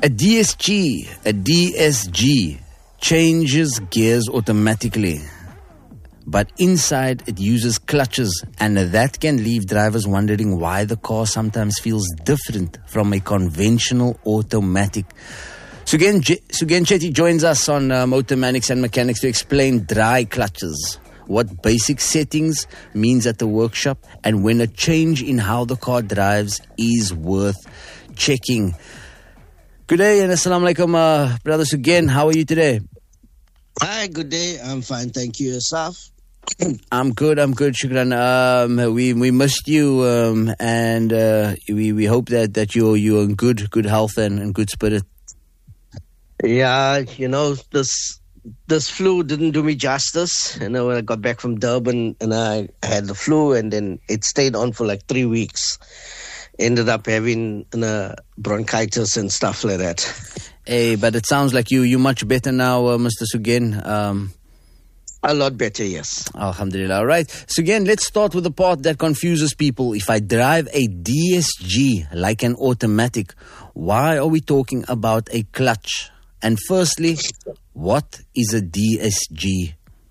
A DSG changes gears automatically, but inside it uses clutches, and that can leave drivers wondering why the car sometimes feels different from a conventional automatic. Sugen Chetty joins us on Motormanics and Mechanics to explain dry clutches, what basic settings means at the workshop, and when a change in how the car drives is worth checking. Good day and assalamu alaikum, Brother Sugen. How are you today? Hi, good day. I'm fine, thank you. Yourself? I'm good, Shukran. We missed you, and we hope that you're in good health and good spirit. Yeah, this flu didn't do me justice. When I got back from Durban and I had the flu, and then it stayed on for like 3 weeks. Ended up having bronchitis and stuff like that. Hey, but it sounds like you're much better now, Mr. Sugen. A lot better, yes. Alhamdulillah. All right. Sugen, let's start with the part that confuses people. If I drive a DSG like an automatic, why are we talking about a clutch? And firstly, what is a DSG?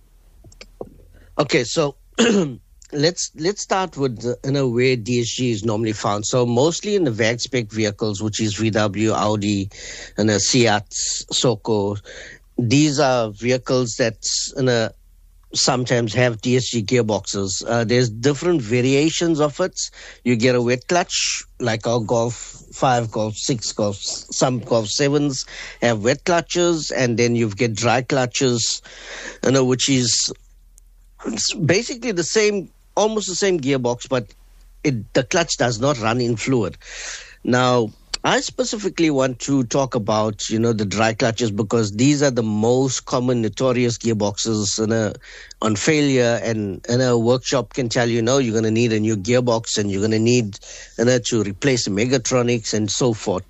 Okay, so let's start with where DSG is normally found. So mostly in the VAG spec vehicles, which is VW, Audi, and Seat, Soko. These are vehicles that sometimes have DSG gearboxes. There's different variations of it. You get a wet clutch, like our Golf 5, Golf 6, some Golf 7s have wet clutches, and then you get dry clutches, which is basically the same, almost the same gearbox, but the clutch does not run in fluid. Now, I specifically want to talk about, the dry clutches, because these are the most common notorious gearboxes on failure, and a workshop can tell you're going to need a new gearbox, and you're going to need to replace the Megatronics and so forth.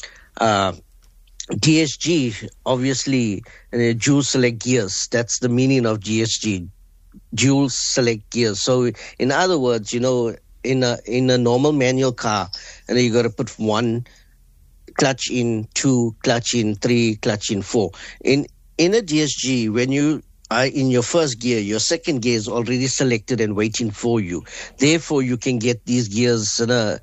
DSG, obviously, dual select gears. That's the meaning of DSG, dual select gears. So, in other words, in a normal manual car, you got to put one clutch in, 2, clutch in, 3, clutch in, 4. In a DSG, when you are in your first gear, your second gear is already selected and waiting for you. Therefore, you can get these gears to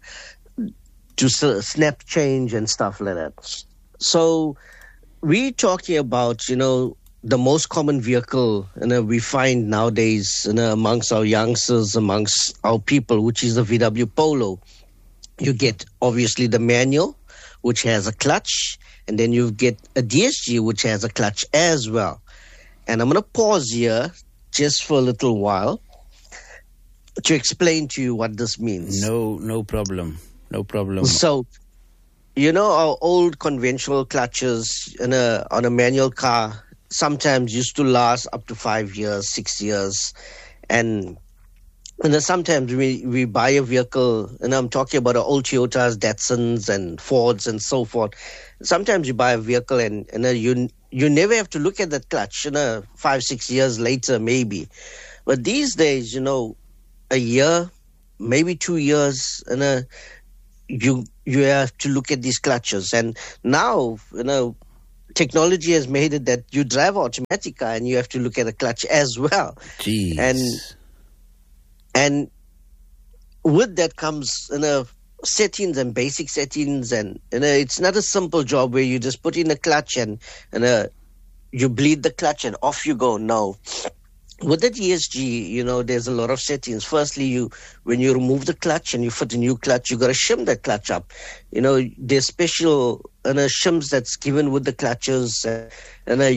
snap change and stuff like that. So we're talking about, the most common vehicle we find nowadays amongst our youngsters, amongst our people, which is the VW Polo. You get, obviously, the manual, which has a clutch, and then you get a DSG, which has a clutch as well. And I'm going to pause here just for a little while to explain to you what this means. No problem. So, our old conventional clutches on a manual car sometimes used to last up to 5 years, 6 years. And then sometimes we buy a vehicle, and I'm talking about old Toyotas, Datsuns, and Fords, and so forth. Sometimes you buy a vehicle, and you never have to look at that clutch, 5, 6 years later, maybe. But these days, a year, maybe 2 years, you have to look at these clutches. And now, technology has made it that you drive an automatic car and you have to look at a clutch as well. Jeez. And with that comes settings and basic settings, and it's not a simple job where you just put in a clutch and you bleed the clutch and off you go. No. With the DSG, there's a lot of settings. Firstly, when you remove the clutch and you put a new clutch, you got to shim that clutch up. There's special shims that's given with the clutches, and